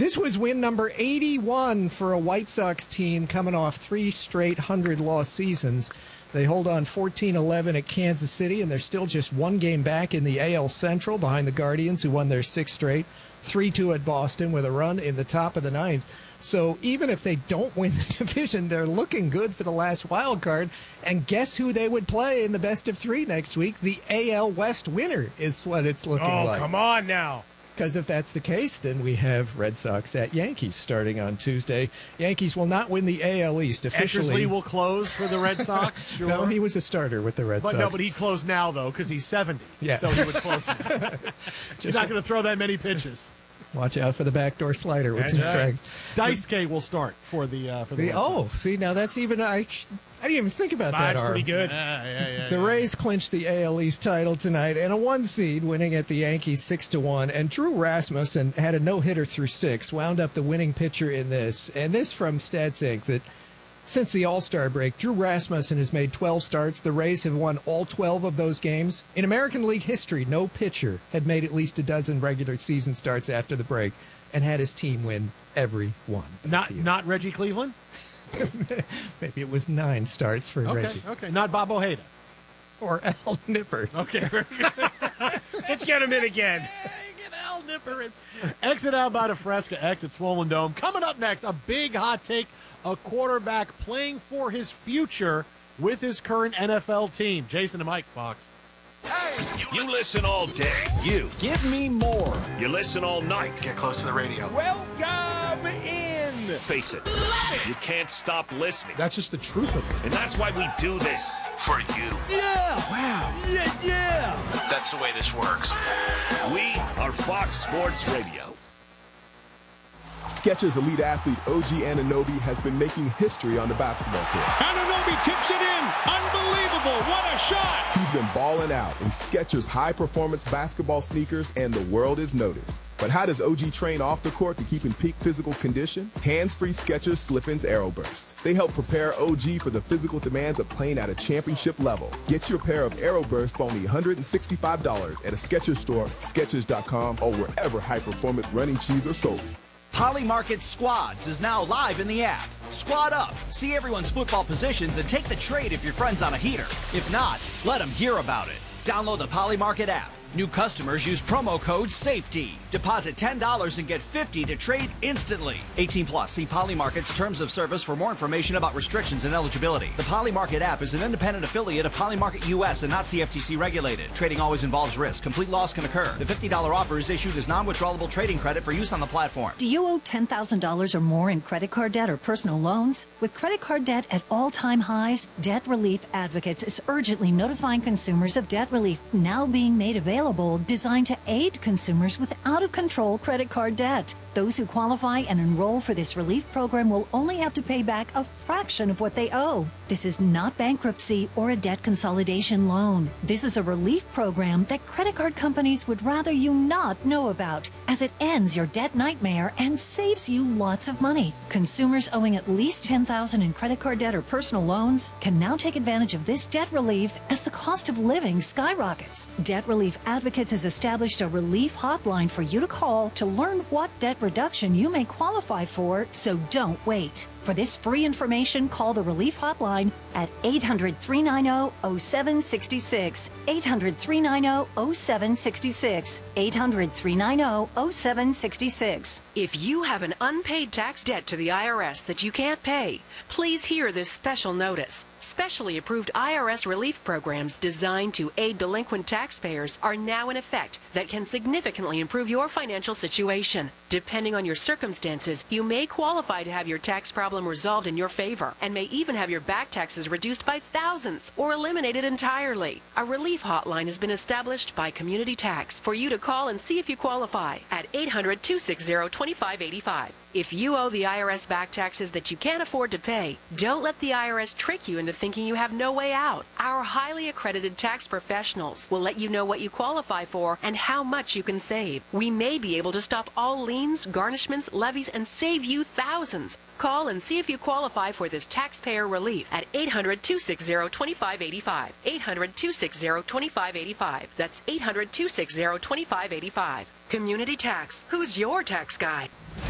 This was win number 81 for a White Sox team coming off 3 straight 100-loss seasons. They hold on 14-11 at Kansas City, and they're still just one game back in the AL Central behind the Guardians, who won their 6th straight, 3-2 at Boston with a run in the top of the 9th. So even if they don't win the division, they're looking good for the last wild card. And guess who they would play in the best of 3 next week? The AL West winner is what it's looking like. Oh, come on now. Because if that's the case, then we have Red Sox at Yankees starting on Tuesday. Yankees will not win the AL East officially. Eckersley will close for the Red Sox, sure. No, he was a starter with the Red Sox. No, but he'd close now, though, because he's 70. Yeah. So he would close now. He's not going to throw that many pitches. Watch out for the backdoor slider with 2 strikes. Daisuke will start for the Red Sox. See, now that's even... I didn't even think about that. That's pretty good. The Rays clinched the AL East title tonight and a 1 seed, winning at the Yankees 6-1. And Drew Rasmussen had a no-hitter through 6, wound up the winning pitcher in this. And this from Stats Inc. that since the All-Star break, Drew Rasmussen has made 12 starts. The Rays have won all 12 of those games. In American League history, no pitcher had made at least a dozen regular season starts after the break and had his team win every one. Not Reggie Cleveland? Maybe it was 9 starts for Reggie. Okay, not Bob Ojeda. Or Al Nipper. Okay, very good. Let's get him in again. Get Al Nipper in. Exit Alberta Fresca, exit Swollen Dome. Coming up next, a big hot take, a quarterback playing for his future with his current NFL team. Jason and Mike, Fox. Hey, you listen all day. You. Give me more. You listen all night. Get close to the radio. Welcome in. Face it. You can't stop listening. That's just the truth of it. And that's why we do this. For you. Yeah. Wow. Yeah. That's the way this works. We are Fox Sports Radio. Skechers elite athlete OG Anunoby has been making history on the basketball court. Anunoby tips it in. Unbelievable. What a shot. He's been balling out in Skechers high-performance basketball sneakers, and the world is noticed. But how does OG train off the court to keep in peak physical condition? Hands-free Skechers Slip-ins Aeroburst. They help prepare OG for the physical demands of playing at a championship level. Get your pair of Aeroburst for only $165 at a Skechers store, Skechers.com, or wherever high-performance running shoes are sold. Polymarket Squads is now live in the app. Squad up, see everyone's football positions, and take the trade if your friend's on a heater. If not, let them hear about it. Download the Polymarket app. New customers use promo code SAFETY. Deposit $10 and get $50 to trade instantly. 18 plus. See Polymarket's terms of service for more information about restrictions and eligibility. The Polymarket app is an independent affiliate of Polymarket US and not CFTC regulated. Trading always involves risk. Complete loss can occur. The $50 offer is issued as non-withdrawable trading credit for use on the platform. Do you owe $10,000 or more in credit card debt or personal loans? With credit card debt at all-time highs, Debt Relief Advocates is urgently notifying consumers of debt relief now being made available, designed to aid consumers with out-of-control credit card debt. Those who qualify and enroll for this relief program will only have to pay back a fraction of what they owe. This is not bankruptcy or a debt consolidation loan. This is a relief program that credit card companies would rather you not know about, as it ends your debt nightmare and saves you lots of money. Consumers owing at least $10,000 in credit card debt or personal loans can now take advantage of this debt relief as the cost of living skyrockets. Debt Relief Advocates has established a relief hotline for you to call to learn what debt reduction you may qualify for, so don't wait. For this free information, call the Relief Hotline at 800-390-0766, 800-390-0766, 800-390-0766. If you have an unpaid tax debt to the IRS that you can't pay, please hear this special notice. Specially approved IRS relief programs designed to aid delinquent taxpayers are now in effect that can significantly improve your financial situation. Depending on your circumstances, you may qualify to have your tax problem resolved in your favor and may even have your back taxes reduced by thousands or eliminated entirely. A relief hotline has been established by Community Tax for you to call and see if you qualify at 800-260-2585. If you owe the IRS back taxes that you can't afford to pay, don't let the IRS trick you into thinking you have no way out. Our highly accredited tax professionals will let you know what you qualify for and how much you can save. We may be able to stop all liens, garnishments, levies, and save you thousands. Call and see if you qualify for this taxpayer relief at 800-260-2585. 800-260-2585. That's 800-260-2585. Community Tax. Who's your tax guy?